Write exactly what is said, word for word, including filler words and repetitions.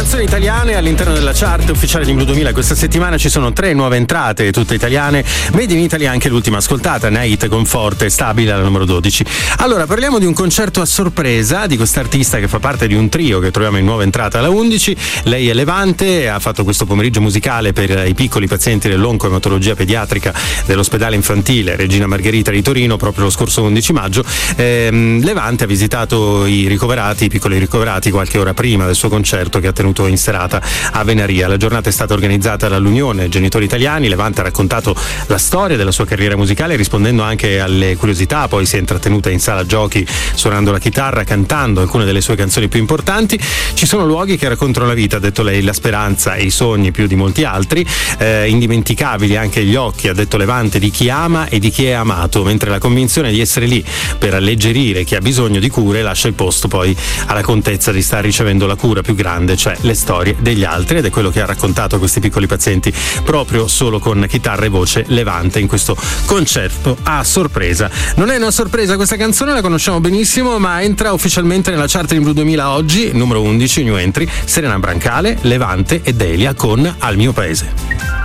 canzoni italiane all'interno della chart ufficiale di Blu duemila. Questa settimana ci sono tre nuove entrate, tutte italiane. Made in Italy anche l'ultima ascoltata, Night con Forte, stabile alla numero dodici. Allora, parliamo di un concerto a sorpresa di quest'artista che fa parte di un trio che troviamo in nuova entrata alla undici. Lei è Levante, ha fatto questo pomeriggio musicale per i piccoli pazienti dell'oncoematologia pediatrica dell'ospedale infantile Regina Margherita di Torino proprio lo scorso undici maggio. Ehm, Levante ha visitato i ricoverati, i piccoli ricoverati, qualche ora prima del suo concerto che ha tenuto in serata a Venaria. La giornata è stata organizzata dall'Unione Genitori Italiani. Levante ha raccontato la storia della sua carriera musicale rispondendo anche alle curiosità, poi si è intrattenuta in sala giochi suonando la chitarra, cantando alcune delle sue canzoni più importanti. Ci sono luoghi che raccontano la vita, ha detto lei, la speranza e i sogni più di molti altri, eh, indimenticabili anche gli occhi, ha detto Levante, di chi ama e di chi è amato, mentre la convinzione di essere lì per alleggerire chi ha bisogno di cure lascia il posto poi alla contezza di star ricevendo la cura più grande, cioè le storie degli altri, ed è quello che ha raccontato a questi piccoli pazienti proprio solo con chitarra e voce Levante in questo concerto a sorpresa. Non è una sorpresa questa canzone, la conosciamo benissimo, ma entra ufficialmente nella chart di Blu duemila oggi, numero undici, new entry, Serena Brancale, Levante e Delia con Al mio paese.